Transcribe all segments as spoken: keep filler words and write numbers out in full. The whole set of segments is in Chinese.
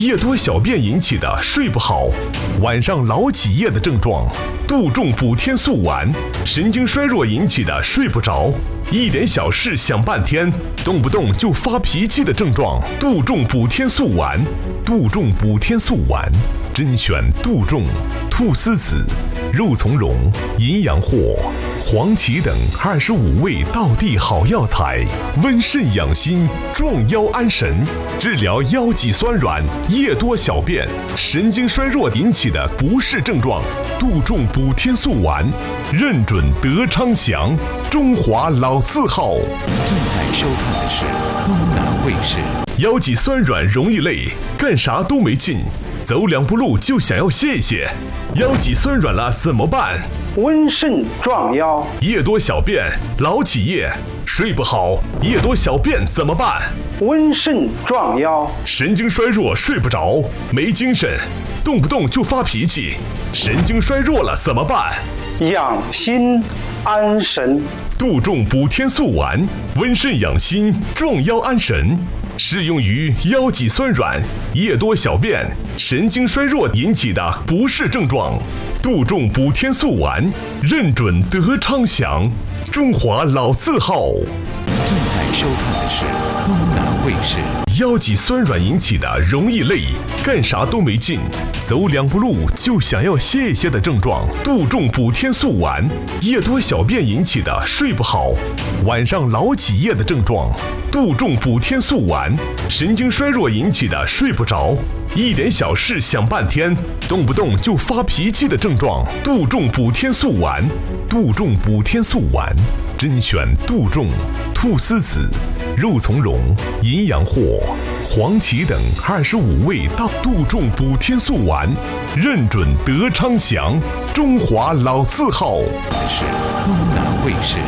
夜多小便引起的睡不好，晚上老起夜的症状，杜仲补天素丸；神经衰弱引起的睡不着，一点小事想半天，动不动就发脾气的症状，杜仲补天素丸。杜仲补天素丸，甄选杜仲、菟丝子、肉苁蓉、淫羊藿、黄芪等二十五味道地好药材，温肾养心，壮腰安神，治疗腰脊酸软、夜多小便、神经衰弱引起的不适症状。杜仲补天素丸，认准德昌祥，中华老字号。 正在收看的是东南卫视。 腰脊酸软容易累，干啥都没劲，走两步路就想要歇一歇。腰脊酸软了怎么办？ 温肾壮腰。 夜多小便，老起夜，睡不好，夜多小便怎么办？ 温肾壮腰。 神经衰弱，睡不着，没精神，动不动就发脾气，神经衰弱了怎么办？ 养心安神。 杜仲补天素丸，温肾养心，壮腰安神，适用于腰脊酸软、夜多小便、神经衰弱引起的不适症状。杜仲补天素丸，认准德昌祥，中华老字号。 正在收看的是东南卫视。 腰脊酸软引起的容易累，干啥都没劲，走两步路就想要歇一歇的症状，杜仲补天素丸；夜多小便引起的睡不好，晚上老起夜的症状，杜仲补天素丸；神经衰弱引起的睡不着，一点小事想半天，动不动就发脾气的症状，杜仲补天素丸。杜仲补天素丸，甄选杜仲、菟丝子、肉苁蓉、淫羊藿、黄芪等二十五味道杜仲补天素丸，认准德昌祥，中华老字号。 是东南卫视。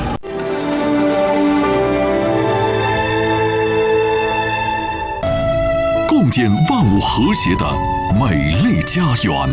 共建万物和谐的美丽家园，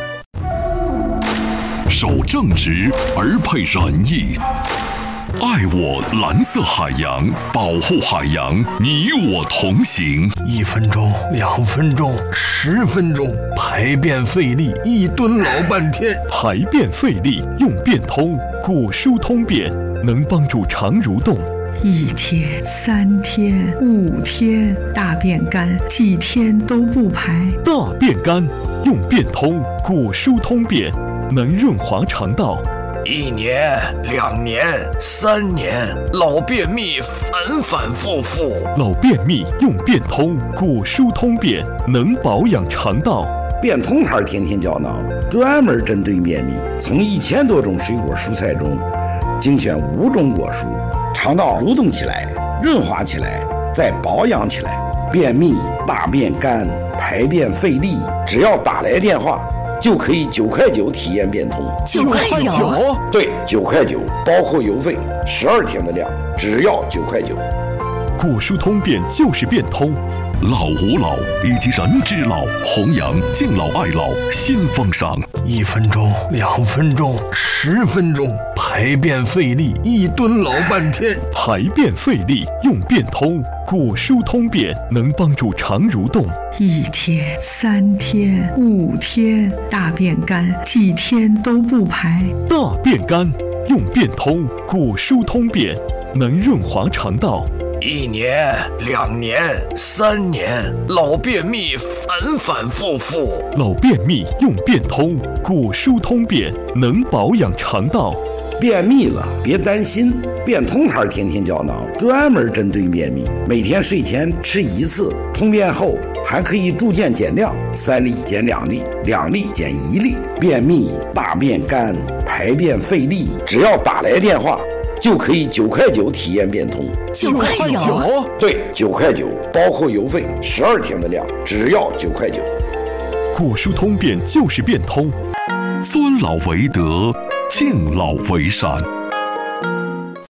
守正直而配仁义，爱我蓝色海洋，保护海洋，你我同行。 一分钟，两分钟，十分钟，排便费力，一蹲老半天。 排便费力用便通，果蔬通便能帮助肠蠕动。 一天、三天、五天，大便干，几天都不排。 大便干用便通，果蔬通便能润滑肠道。 一年、两年、三年，老便秘反反复复。 老便秘用便通，果蔬通便能保养肠道。 便通牌天天胶囊专门针对便秘，从一千多种水果蔬菜中精选五种果蔬，肠道蠕动起来，润滑起来，再保养起来。便秘、大便干、排便费力，只要打来电话就可以九块九体验便通。 九块九？ 对，九块九，包括邮费，十二天的量，只要九块九。 果蔬通便就是便通。 老吾老以及人之老，弘扬敬老爱老新风尚。 一分钟，两分钟，十分钟，排便费力，一蹲老半天。 排便费力用便通，果蔬通便能帮助肠蠕动。 一天、三天、五天，大便干，几天都不排。 大便干用便通，果蔬通便能润滑肠道。 一年、两年、三年，老便秘反反复复。 老便秘用便通，果蔬通便能保养肠道。 便秘了别担心，便通牌天天胶囊专门针对便秘，每天睡前吃一次，通便后还可以逐渐减量，三粒减两粒，两粒减一粒。便秘、大便干、排便费力，只要打来电话就可以九块九体验便通。 九块九？ 对，九块九，包括邮费，十二天的量，只要九块九。 果蔬通便就是便通。 尊老为德，敬老为善。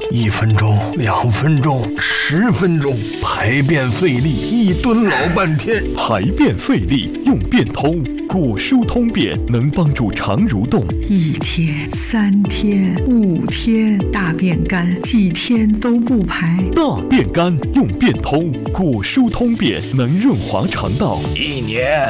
一分钟、两分钟、十分钟，排便费力，一蹲老半天。 排便费力用变通，果蔬通便能帮助肠蠕动。 一天、三天、五天，大便干，几天都不排。 大便干用变通，果蔬通便能润滑肠道。 一年。